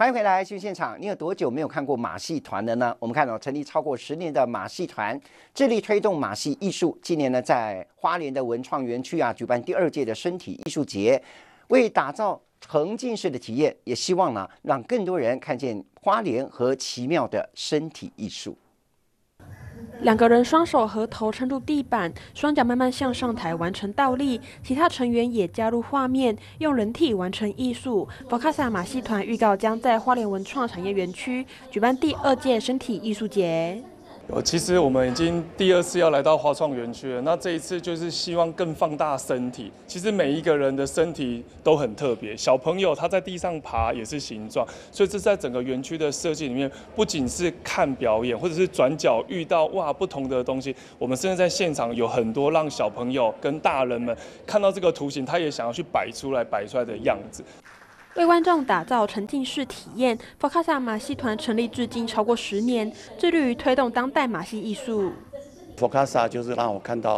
欢迎回来新闻现场。你有多久没有看过马戏团了呢？我们看到成立超过10年的马戏团，致力推动马戏艺术。今年呢，在花莲的文创园区举办第2届的身体艺术节，为打造沉浸式的体验，也希望呢让更多人看见花莲和奇妙的身体艺术。 2个人双手和头撑住地板，双脚慢慢向上抬，完成倒立。其他成员也加入画面，用人体完成艺术。佛卡萨马戏团预告将在花莲文创产业园区举办第2届身体艺术节。 其实我们已经第2次要来到花创园区了，那这一次就是希望更放大身体。其实每一个人的身体都很特别，小朋友他在地上爬也是形状，所以这在整个园区的设计里面，不仅是看表演，或者是转角遇到不同的东西，我们甚至在现场有很多让小朋友跟大人们看到这个图形，他也想要去摆出来的样子。 为观众打造沉浸式体验，佛卡萨马戏团成立至今超过10年，致力于推动当代马戏艺术。 佛卡萨就是让我看到